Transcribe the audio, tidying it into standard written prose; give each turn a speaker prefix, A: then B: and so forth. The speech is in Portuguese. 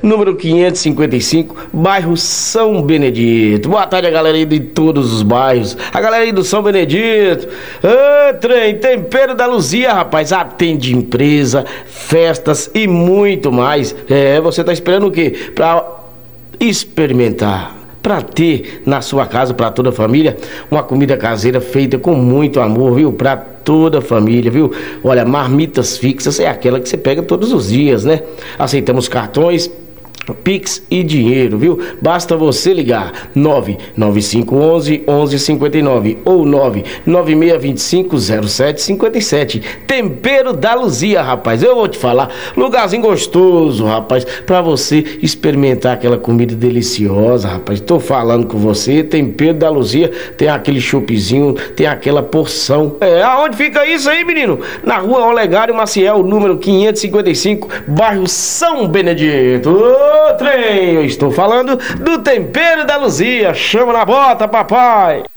A: número 555, bairro São Benedito. Boa tarde a galera aí de todos os bairros, a galera aí do São Benedito. Ô, trem, Tempero da Luzia, rapaz, atende empresa, festas e muito mais. Você tá esperando o quê? Pra experimentar, para ter na sua casa, para toda a família, uma comida caseira feita com muito amor, viu? Para toda a família, viu? Olha, marmitas fixas é aquela que você pega todos os dias, né? Aceitamos cartões, Pix e dinheiro, viu? Basta você ligar 99511-1159 ou 99625-0757. Tempero da Luzia, rapaz, eu vou te falar, lugarzinho gostoso, rapaz, pra você experimentar aquela comida deliciosa, rapaz. Tô falando com você, Tempero da Luzia, tem aquele choppzinho, tem aquela porção. Aonde fica isso aí, menino? Na rua Olegário Maciel, número 555, bairro São Benedito. Trem, eu estou falando do Tempero da Luzia. Chama na bota, papai.